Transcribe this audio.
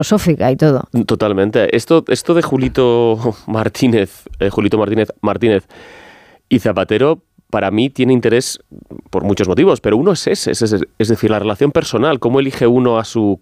filosófica y todo. Totalmente. Esto de Julito Martínez y Zapatero, para mí tiene interés por muchos motivos, pero uno es ese, es decir, la relación personal, cómo elige uno a su